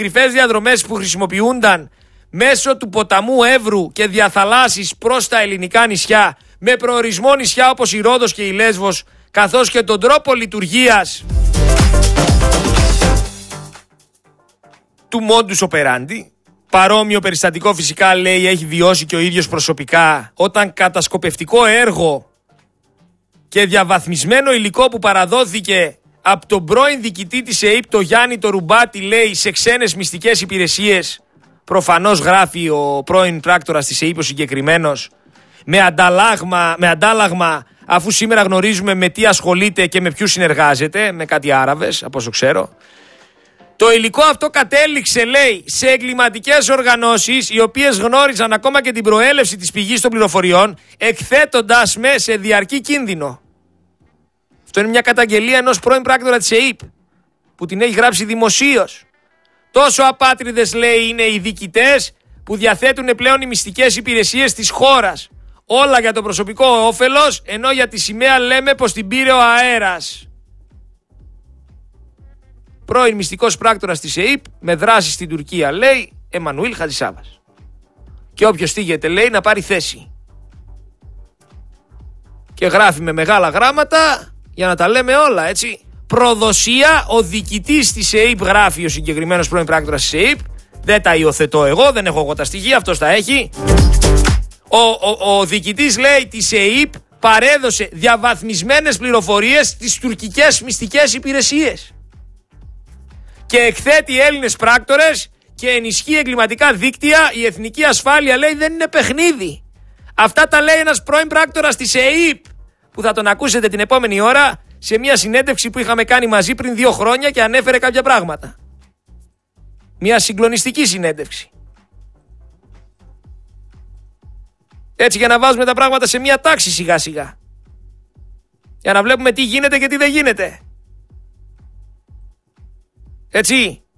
κρυφές διαδρομές που χρησιμοποιούνταν μέσω του ποταμού Εύρου και διαθαλάσσης προς τα ελληνικά νησιά, με προορισμό νησιά όπως η Ρόδος και η Λέσβος, καθώς και τον τρόπο λειτουργίας του modus operandi. Παρόμοιο περιστατικό φυσικά, λέει, έχει βιώσει και ο ίδιος προσωπικά, όταν κατασκοπευτικό έργο και διαβαθμισμένο υλικό που παραδόθηκε από τον πρώην διοικητή της ΕΥΠ, το Γιάννη το Ρουμπάτη, λέει, σε ξένες μυστικές υπηρεσίες, προφανώς γράφει ο πρώην πράκτορας της ΕΥΠ ο συγκεκριμένος, με αντάλλαγμα, αφού σήμερα γνωρίζουμε με τι ασχολείται και με ποιους συνεργάζεται, με κάτι Άραβες, από όσο ξέρω. Το υλικό αυτό κατέληξε, λέει, σε εγκληματικές οργανώσεις, οι οποίες γνώριζαν ακόμα και την προέλευση της πηγής των πληροφοριών, εκθέτοντας με σε διαρκή κίνδυνο. Αυτό είναι μια καταγγελία ενός πρώην πράκτορα της ΕΥΠ, που την έχει γράψει δημοσίως. Τόσο απάτριδες, λέει, είναι οι διοικητές που διαθέτουν πλέον οι μυστικές υπηρεσίες της χώρας. Όλα για το προσωπικό όφελος, ενώ για τη σημαία λέμε πως την πήρε ο αέρας. Πρώην μυστικός πράκτορας της ΕΥΠ, με δράση στην Τουρκία, λέει, Εμμανουήλ Χατζησάβας. Και όποιος στίγεται, λέει, να πάρει θέση. Και γράφει με μεγάλα γράμματα, για να τα λέμε όλα, έτσι. Προδοσία, ο διοικητής της ΕΥΠ, γράφει ο συγκεκριμένος πρώην πράκτορας της ΕΥΠ. Δεν τα υιοθετώ εγώ, δεν έχω εγώ τα στοιχεία, αυτός τα έχει. Ο διοικητής, λέει, της ΕΥΠ παρέδωσε διαβαθμισμένες πληροφορίες στις τουρκικές μυστικές υπηρεσίες. Και εκθέτει Έλληνες πράκτορες και ενισχύει εγκληματικά δίκτυα. Η εθνική ασφάλεια, λέει, δεν είναι παιχνίδι. Αυτά τα λέει ένας πρώην πράκτορας της ΕΥΠ, που θα τον ακούσετε την επόμενη ώρα σε μια συνέντευξη που είχαμε κάνει μαζί πριν 2 χρόνια και ανέφερε κάποια πράγματα. Μια συγκλονιστική συνέντευξη. Έτσι, για να βάζουμε τα πράγματα σε μια τάξη σιγά σιγά. Για να βλέπουμε τι γίνεται και τι δεν γίνεται. Έτσι.